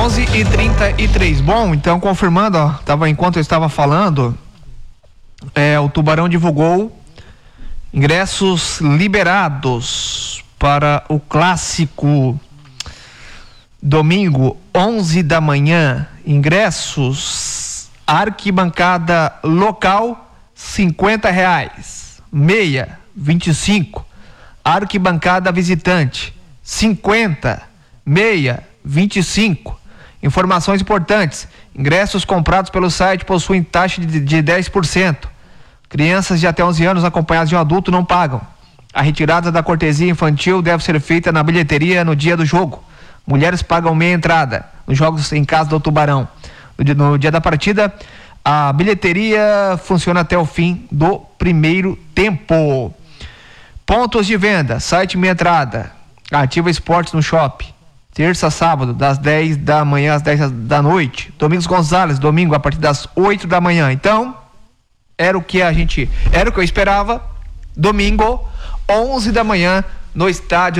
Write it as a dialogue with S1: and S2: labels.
S1: 11h33. Bom, então confirmando, enquanto eu estava falando, o Tubarão divulgou ingressos liberados para o clássico domingo, 11 da manhã. Ingressos, arquibancada local, R$50. Meia, 25. Arquibancada visitante, 50. Meia, 25. Informações importantes: ingressos comprados pelo site possuem taxa de 10%. Crianças de até 11 anos acompanhadas de um adulto não pagam. A retirada da cortesia infantil deve ser feita na bilheteria no dia do jogo. Mulheres pagam meia entrada nos jogos em casa do Tubarão. No dia da partida, a bilheteria funciona até o fim do primeiro tempo. Pontos de venda: site Minha Entrada, Ativa Esportes no Shopping. Terça, sábado, das 10 da manhã às 10 da noite. Domingos Gonzalez, domingo, a partir das 8 da manhã. Então, era o que eu esperava. Domingo, 11 da manhã, no estádio